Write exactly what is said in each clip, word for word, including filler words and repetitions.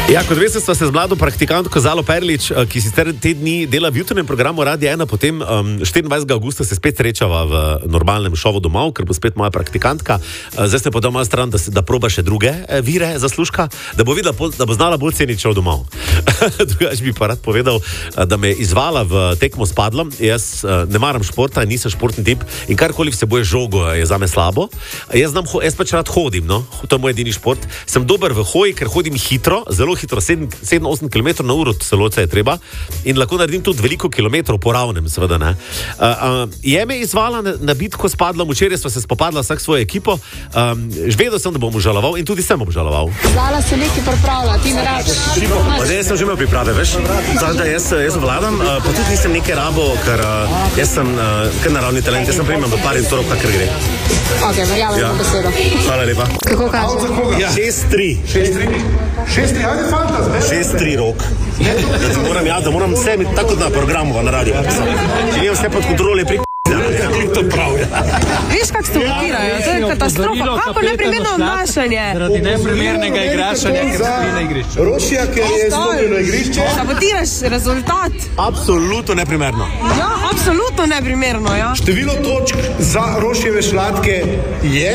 Ja, kot veste, sva se z mlado praktikantko Zalo Perlič, ki sicer te dni dela v jutrnem programu Radia ena, potem um, štiriindvajsetega avgusta se spet srečava v normalnem šovu domov, ker bo spet moja praktikantka. Zdaj se pa doma stran, da, da proba še druge vire zaslužka, da bo videla, da bo znala bolj ceniti šov domov. Drugač bi pa rad povedal, da me je izvala v tekmo s padlom. Jaz ne maram športa, nisem športni tip in karkoli vsebuje žogo je zame slabo. Jaz, znam, jaz pač rad hodim, no? To je moj edini šport. Sem dober v hoji, ker hodim hitro, zelo hitro, sedem osem kilometrov na uro, celo je treba, in lahko naredim tudi veliko kilometrov po ravnem, seveda ne. Uh, uh, je me izvala na, na bitko s padlom, včeraj sva se spopadla vsak svojo ekipo, um, vedel sem, da bom obžaloval in tudi sem obžaloval. Zala se nekaj pripravlja, ti ne rabiš. Zdaj sem že imel priprave, veš, tako da jaz, jaz vladam, uh, pa tudi nisem nekaj rabo, ker uh, jaz sem uh, kar naravni talent, jaz sem primem do par in torov, kakor gre. Ok, verjamem ja. besedo. Hvala lepa. Kako kaže? Ja. šest tri. šest tri? šest tri, ajde fanta, zdaj. šest tri rok. Da, da moram, ja, da moram vse tako na programu, na radiju. Če imam vse pod kontrole, pri ja, to prav, ja. Viš, kak se ukirajo, to je katastrofa. Kako neprimerno obnašanje? Zaradi neprimernega igrašanja, ker se na igrišču. Rošija, ker je stopil na igrišče. Sabotiraš rezultat. Absolutno neprimerno. Ja, absolutno neprimerno, ja. Število točk za Rošijeve šlatke je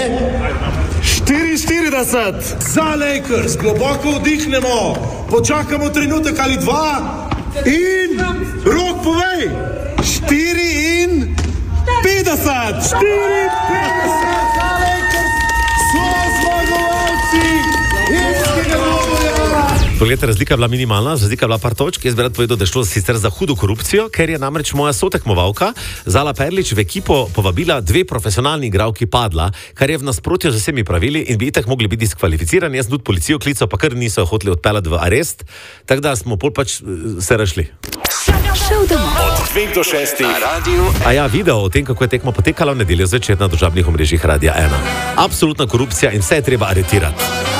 štiriinštirideset. Za Lakers globoko vdihnemo, počakamo trenutek ali dva in Rok povej. štiri in petdeset. štiri petdeset za Lakers. So zmagovalci irskega dvoboja. Poglejte, razlika je bila minimalna, razlika je bila par točk. Jaz bi rad povedal, da je šlo sicer za hudo korupcijo, ker je namreč moja sotekmovalka Zala Perlič v ekipo povabila dve profesionalni igralki padla, kar je v nasprotju z vsemi pravili in bi itak mogli biti diskvalificirani. Jaz sem tudi policijo klical, pa kar niso hoteli odpeljati v arest, tako da smo pol pač se rešili. Od dveh do šestih na radiju. A ja, video o tem, kako je tekma potekala v nedeljo zvečer na družabnih omrežjih Radia ena. Absolutna korupcija in vse je treba aretirati.